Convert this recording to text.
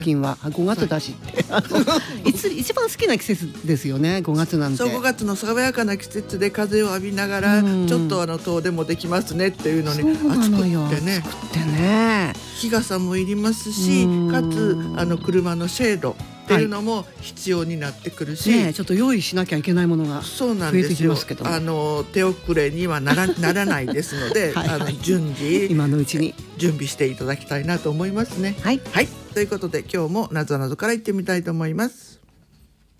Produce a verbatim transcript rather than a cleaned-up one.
近はごがつだしって、はい、いつ一番好きな季節ですよね、ごがつなんて。 そう、ごがつの爽やかな季節で風を浴びながら、うん、ちょっとあの遠出もできますねっていうのに、暑くってね、 暑くってね、 日傘もいりますし、かつあの車のシェードっていうのも必要になってくるし、 はいね、ちょっと用意しなきゃいけないものが増えてきますけど、 あの手遅れにはな ら, ならないですのではい、はい、あの順次今のうちに準備していただきたいなと思いますね。 はい、 はい、ということで今日もなぞなぞからいってみたいと思います。